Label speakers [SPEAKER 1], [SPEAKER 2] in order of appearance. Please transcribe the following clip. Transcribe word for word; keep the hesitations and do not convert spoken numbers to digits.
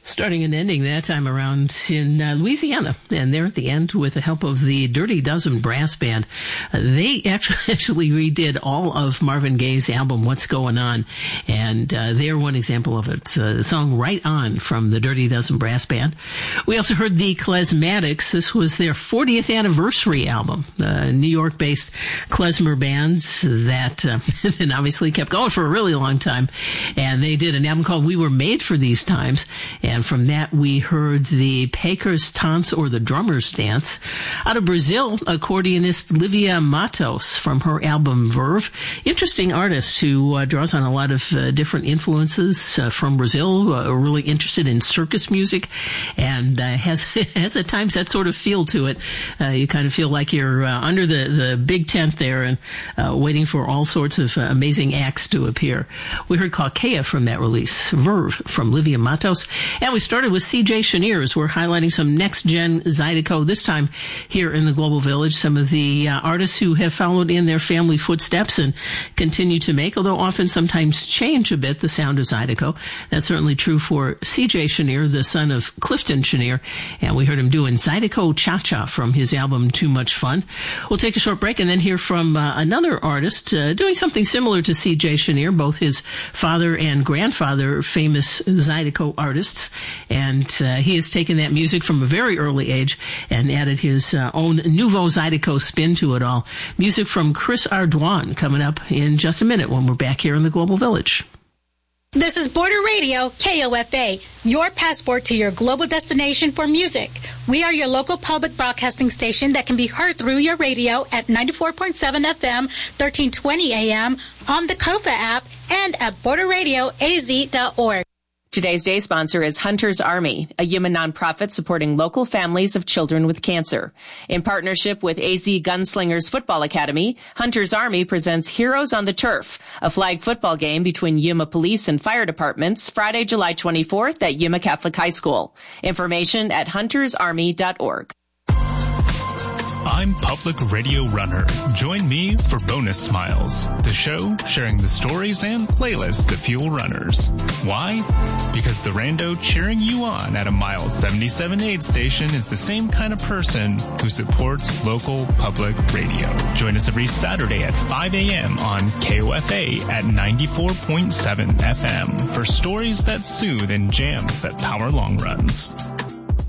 [SPEAKER 1] Starting and ending that time around in uh, Louisiana. And there at the end, with the help of the Dirty Dozen Brass Band, uh, they actually, actually redid all of Marvin Gaye's album, What's Going On. And uh, they're one example of it. Uh, the song Right On from the Dirty Dozen Brass Band. We also heard the Klezmatics. This was their fortieth anniversary album. Uh, New York-based klezmer bands that uh, then obviously kept going for a really long time. And they did an album called We Were Made for These Times. And from that, we heard the Pecos Tance, or the Drummer's Dance. Out of Brazil, accordionist Livia Matos from her album Verve. Interesting artist who uh, draws on a lot of uh, different influences uh, from Brazil, uh, really interested in circus music, and uh, has has at times that sort of feel to it. Uh, you kind of feel like you're uh, under the, the big tent there and uh, waiting for all sorts of uh, amazing acts to appear. We heard Calcaia from that release, Verve from Livia Matos. And we started with C J Chenier as we're highlighting some next-gen Zydeco, this time here in the Global Village. Some of the uh, artists who have followed in their family footsteps and continue to make, although often sometimes change a bit, the sound of Zydeco. That's certainly true for C J Chenier, the son of Clifton Chenier. And we heard him doing Zydeco Cha-Cha from his album Too Much Fun. We'll take a short break and then hear from uh, another artist uh, doing something similar to C J Chenier, both his father and grandfather, famous Zydeco artists. And uh, he has taken that music from a very early age and added his uh, own Nouveau Zydeco spin to it all. Music from Chris Ardwan coming up in just a minute when we're back here in the Global Village.
[SPEAKER 2] This is Border Radio, K O F A, your passport to your global destination for music. We are your local public broadcasting station that can be heard through your radio at ninety-four point seven F M, thirteen twenty A M, on the Kofa app, and at border radio a z dot org.
[SPEAKER 3] Today's day sponsor is Hunter's Army, a human nonprofit supporting local families of children with cancer. In partnership with A Z Gunslingers Football Academy, Hunter's Army presents Heroes on the Turf, a flag football game between Yuma Police and Fire Departments, Friday, July twenty-fourth at Yuma Catholic High School. Information at hunters army dot org.
[SPEAKER 4] I'm Public Radio Runner. Join me for Bonus Smiles, the show sharing the stories and playlists that fuel runners. Why? Because the rando cheering you on at a mile seventy-seven aid station is the same kind of person who supports local public radio. Join us every Saturday at five A M on K O F A at ninety-four point seven F M for stories that soothe and jams that power long runs.